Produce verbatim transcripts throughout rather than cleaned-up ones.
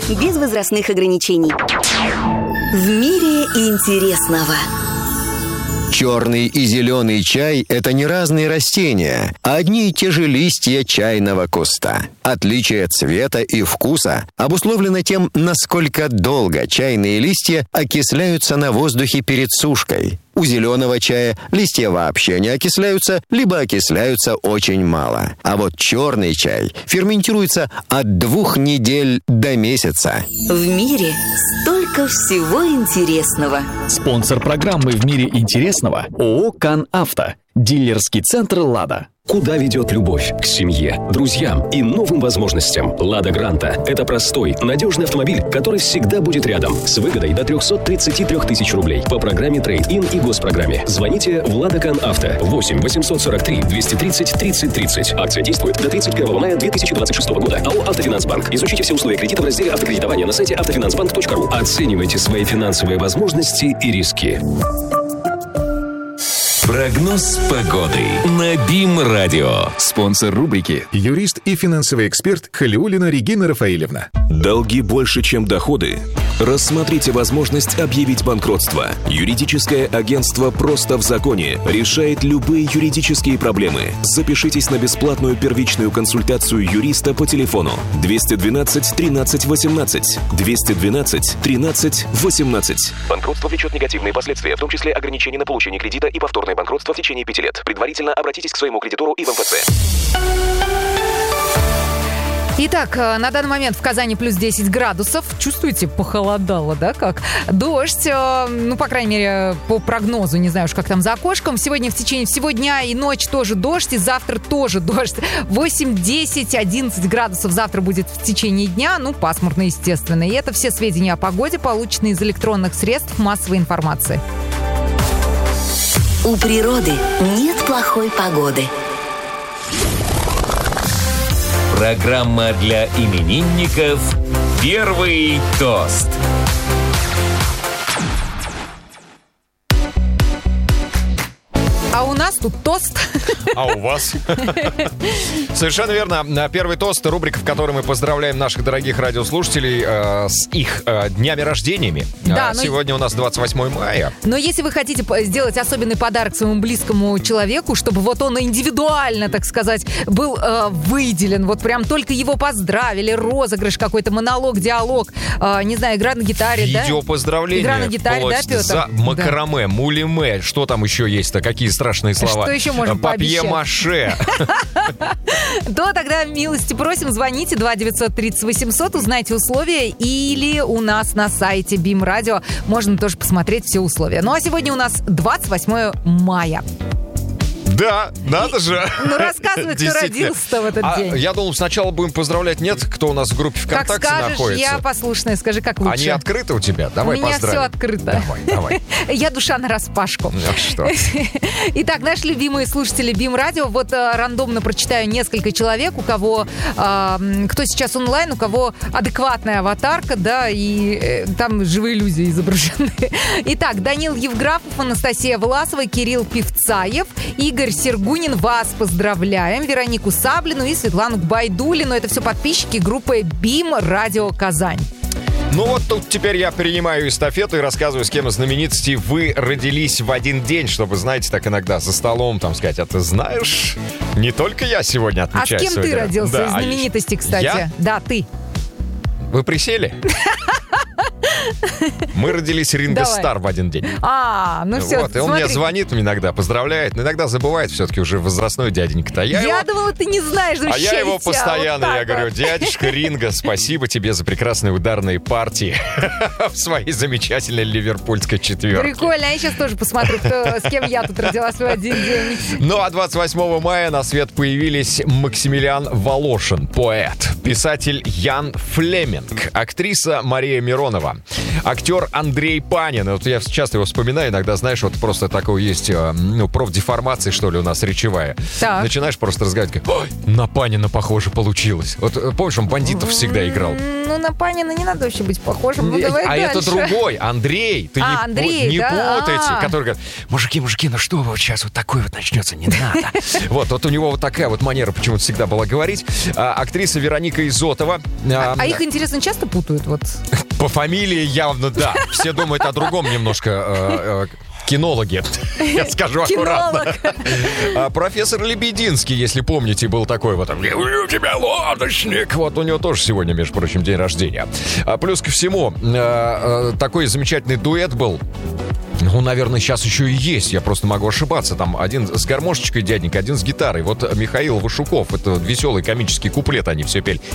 без возрастных ограничений. В мире интересного. Черный и зеленый чай – это не разные растения, а одни и те же листья чайного куста. Отличие цвета и вкуса обусловлено тем, насколько долго чайные листья окисляются на воздухе перед сушкой. У зеленого чая листья вообще не окисляются, либо окисляются очень мало. А вот черный чай ферментируется от двух недель до месяца. В мире столько всего интересного. Спонсор программы «В мире интересного» ООО «Канавто». Дилерский центр «Лада». Куда ведет любовь? К семье, друзьям и новым возможностям. «Лада Гранта» — это простой, надежный автомобиль, который всегда будет рядом. С выгодой до триста тридцать три тысячи рублей по программе трейд-ин и госпрограмме. Звоните в «Лада Канавто» восемь восемьсот сорок три двести тридцать тридцать тридцать. Акция действует до тридцать первого мая две тысячи двадцать шестого года. АО «Автофинансбанк». Изучите все условия кредита в разделе «Автокредитование» на сайте автофинансбанк точка ру. Оценивайте свои финансовые возможности и риски. Прогноз погоды на БИМ-радио. Спонсор рубрики – юрист и финансовый эксперт Халиуллина Регина Рафаэлевна. Долги больше, чем доходы? Рассмотрите возможность объявить банкротство. Юридическое агентство «Просто в законе» решает любые юридические проблемы. Запишитесь на бесплатную первичную консультацию юриста по телефону двести двенадцать тринадцать восемнадцать. двести двенадцать тринадцать восемнадцать. Банкротство влечет негативные последствия, в том числе ограничения на получение кредита и повторное банкротство в течение пяти лет. Предварительно обратитесь к своему кредитору и в эм эф цэ. Итак, на данный момент в Казани плюс десять градусов. Чувствуете, похолодало, да, как? Дождь, ну, по крайней мере, по прогнозу, не знаю уж, как там за окошком. Сегодня в течение всего дня и ночь тоже дождь, и завтра тоже дождь. восемь, десять, одиннадцать градусов завтра будет в течение дня, ну, пасмурно, естественно. И это все сведения о погоде, полученные из электронных средств массовой информации. У природы нет плохой погоды. Программа для именинников «Первый тост». А у нас тут тост. А у вас? Совершенно верно. Первый тост — рубрика, в которой мы поздравляем наших дорогих радиослушателей э, с их э, днями рождениями. Да, а но... Сегодня у нас двадцать восьмое мая. Но если вы хотите сделать особенный подарок своему близкому человеку, чтобы вот он индивидуально, так сказать, был э, выделен, вот прям только его поздравили, розыгрыш какой-то, монолог, диалог, э, не знаю, игра на гитаре, да? Видео поздравления. Игра на гитаре, да, Петр? За макраме, да. Мулиме, что там еще есть-то, какие страшные слова? Что еще можем пообещать? Папье-маше. То тогда милости просим, звоните два девятьсот тридцать восемьсот, узнайте условия, или у нас на сайте БИМ-радио можно тоже посмотреть все условия. Ну а сегодня у нас двадцать восьмое мая. Да, надо же. Ну, рассказывай, кто родился-то в этот а, день. Я думал, сначала будем поздравлять, нет, кто у нас в группе ВКонтакте как скажешь, находится. Я послушная, скажи, как лучше. Они открыты у тебя? Давай поздравим. У меня поздравим. все открыто. Давай, давай. Я душа нараспашку. Ну что? Итак, наши любимые слушатели БИМ-радио. Вот а, рандомно прочитаю несколько человек, у кого, а, кто сейчас онлайн, у кого адекватная аватарка, да, и э, там живые люди изображены. Итак, Данил Евграфов, Анастасия Власова, Кирилл Певцаев, Игорь Сергунин. Вас поздравляем. Веронику Саблину и Светлану Байдулину. Это все подписчики группы БИМ-радио Казань. Ну вот тут теперь я перенимаю эстафету и рассказываю, с кем из знаменитостей вы родились в один день, чтобы, знаете, так иногда за столом там сказать: а ты знаешь, не только я сегодня отмечаю. А с кем ты родился да, из знаменитостей, кстати? Я? Да, ты. Вы присели? Мы родились Ринго Стар в один день. А, ну все, вот, и он смотри. мне звонит иногда, поздравляет, но иногда забывает все-таки уже возрастной дяденька-то. Я, я его... думала, ты не знаешь. А я его постоянно, вот я говорю: дядюшка Ринго, спасибо тебе за прекрасные ударные партии в своей замечательной ливерпульской четверке. Прикольно, а я сейчас тоже посмотрю, кто, с кем я тут родилась в один день. Ну а двадцать восьмого мая на свет появились Максимилиан Волошин, поэт, писатель Ян Флеминг, актриса Мария Миронова, Актер Андрей Панин. Вот я часто его вспоминаю, иногда, знаешь, вот просто такое есть, ну, профдеформация, что ли, у нас речевая. Так. Начинаешь просто разговаривать, ой, на Панина похоже получилось. Вот помнишь, он бандитов всегда играл. Ну, на Панина не надо вообще быть похожим. Ну, давай а дальше. это другой, Андрей. Ты а, не, Андрей, не да? путайте. А-а-а. Который говорит, мужики, мужики, ну что вы, вот сейчас вот такое вот начнется, не надо. Вот, вот у него вот такая вот манера почему-то всегда была говорить. Актриса Вероника Изотова. А их, интересно, часто путают? Вот. По фамилии явно, да. Все думают о другом немножко. Кинологи, я скажу аккуратно. А, профессор Лебединский, если помните, был такой вот, у тебя лодочник. Вот у него тоже сегодня, между прочим, день рождения. А, плюс ко всему, а, а, такой замечательный дуэт был. Ну, наверное, сейчас еще и есть, я просто могу ошибаться. Там один с гармошечкой дяденька, один с гитарой. Вот Михаил Вашуков, это веселый комический куплет, они все пели.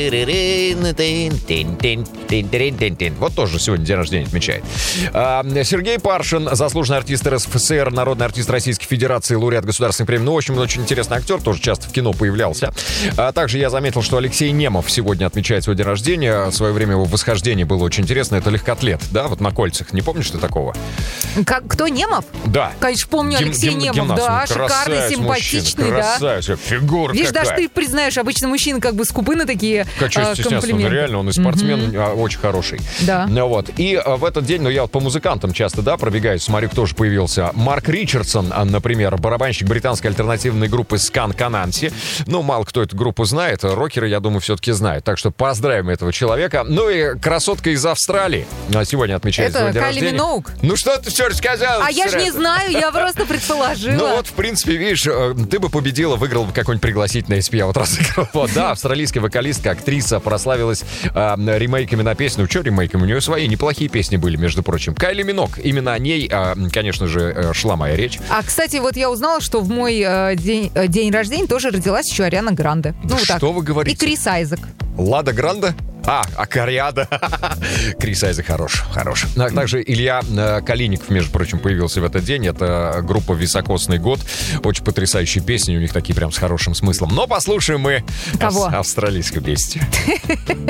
Вот тоже сегодня день рождения отмечает. А, Сергей Паршин, заслуженный артист эр эс эф эс эр, народный артист Российской Федерации, лауреат государственной премии. Ну, в общем, очень интересный актер, тоже часто в кино появлялся. А также я заметил, что Алексей Немов сегодня отмечает свой день рождения. В свое время его восхождение было очень интересно. Это легкоатлет, да, вот на кольцах. Не помнишь ты такого? Как, кто, Немов? Да. Конечно, помню Гим, Алексей гим, Немов. гимнаст, да, он шикарный, симпатичный, мужчина, да. Красавец, фигура Видишь, какая. даже ты признаешь, обычно мужчины как бы скупы на такие а, комплименты. Он реально, он и спортсмен, mm-hmm. очень хороший. Да. Ну, вот. И а, в этот день, ну, я вот по музыкантам часто, да, пробегаю, смотрю, кто же появился. Марк Ричардсон, например, барабанщик британской альтернативной группы Скан Кананси. Ну, мало кто эту группу знает, рокеры, я думаю, все-таки знают. Так что поздравим этого человека. Ну и красотка из Австралии сегодня отмечает свой день рождения. Это Кайли Миноуг. Ну что ты все рассказала? А я же не знаю, я просто предположила. Ну вот, в принципе, видишь, ты бы победила, выиграла бы какой-нибудь пригласительный, если бы я вот разыграл. Вот, да, австралийская вокалистка, актриса прославилась э, ремейками на песню. Ну, что ремейками? У нее свои неплохие песни были, между прочим. Кайли Миног. Именно о ней, э, конечно же, шла моя речь. А, кстати, вот я узнала, что в мой э, день, э, день рождения тоже родилась еще Ариана Гранде. Да, ну, что так. вы говорите? И Крис Айзек. Лада Гранда? А, Акариада. Крис Айзек хорош, хорош. Также Илья Калиников, между прочим, появился в этот день. Это группа «Високосный год». Очень потрясающие песни, у них такие прям с хорошим смыслом. Но послушаем мы Кого? австралийскую песню.